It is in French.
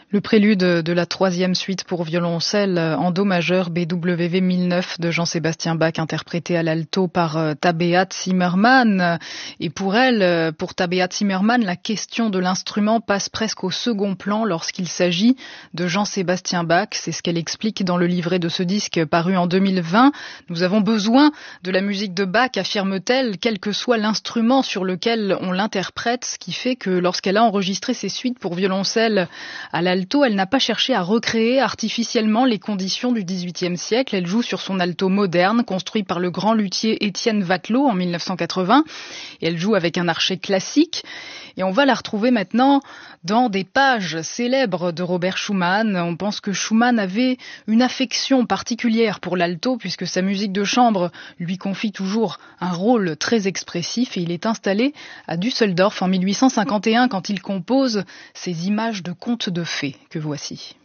Le prélude de la troisième suite pour violoncelle en do majeur BWV 1009 de Jean-Sébastien Bach, interprété à l'alto par Tabea Zimmermann. Et pour elle, pour Tabea Zimmermann, la question de l'instrument passe presque au second plan lorsqu'il s'agit de Jean-Sébastien Bach. C'est ce qu'elle explique dans le livret de ce disque paru en 2020. Nous avons besoin de la musique de Bach, affirme-t-elle, quel que soit l'instrument sur lequel on l'interprète, ce qui fait que lorsqu'elle a enregistré ses suites pour violoncelle à l'alto, elle n'a pas cherché à recréer artificiellement les conditions du XVIIIe siècle. Elle joue sur son alto moderne, construit par le grand luthier Étienne Watelot en 1980. Et elle joue avec un archet classique. Et on va la retrouver maintenant dans des pages célèbres de Robert Schumann. On pense que Schumann avait une affection particulière pour l'alto, puisque sa musique de chambre lui confie toujours un rôle très expressif. Et il est installé à Düsseldorf en 1851 quand il compose ces images de contes de fées que voici.